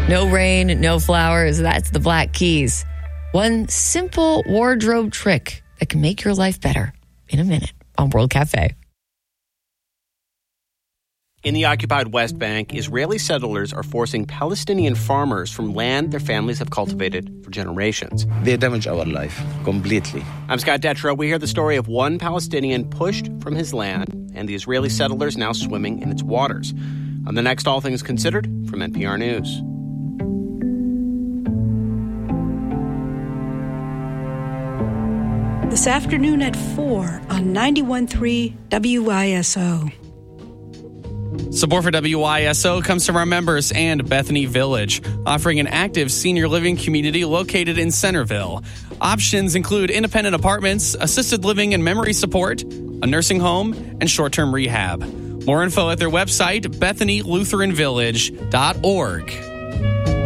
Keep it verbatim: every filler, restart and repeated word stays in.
No rain, no flowers. That's the Black Keys. One simple wardrobe trick that can make your life better in a minute on World Cafe. In the occupied West Bank, Israeli settlers are forcing Palestinian farmers from land their families have cultivated for generations. They damage our life completely. I'm Scott Detrow. We hear the story of one Palestinian pushed from his land and the Israeli settlers now swimming in its waters. On the next All Things Considered from N P R News. This afternoon at four on ninety-one point three W I S O. Support for W I S O comes from our members and Bethany Village, offering an active senior living community located in Centerville. Options include independent apartments, assisted living and memory support, a nursing home, and short-term rehab. More info at their website, bethany lutheran village dot org.